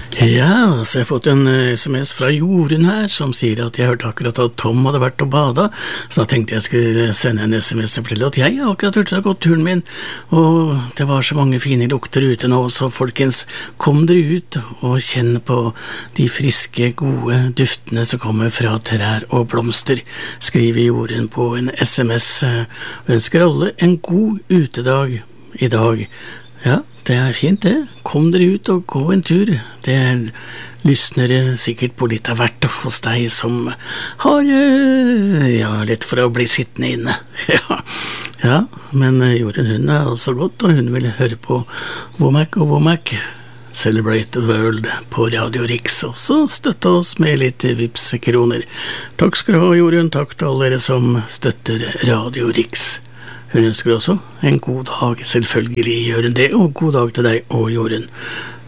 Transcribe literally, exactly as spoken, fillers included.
Ja, så jeg har fått en eh, sms fra Jorunn her, som sier at jeg hørte akkurat at Tom hadde vært og bada, så da tenkte jeg skulle sende en sms og fortelle at jeg har akkurat hørt å gått turen min, og det var så mange fine lukter ute nå, så folkens, kom dere ut og kjenn på de friske, gode duftene som kommer fra trær og blomster, skriver Jorunn på en sms. Ønsker alle en god utedag i dag. Ja, det er fint det. Kom dere ut og gå en tur. Det lysner sikkert på litt av hvert hos deg som har ja, lett for å bli sittende inne. Ja, ja, men Jorunn, hun er altså godt, og hun vil høre på Womack og Womack Celebrate the World på Radio Rix, og så støtte oss med litt Vipps-kroner. Takk skal du ha, Jorunn. Takk til alle dere som støtter Radio Rix. Hun ønsker også en god dag, selvfølgelig gjør hun det, og god dag til deg og Jorunn.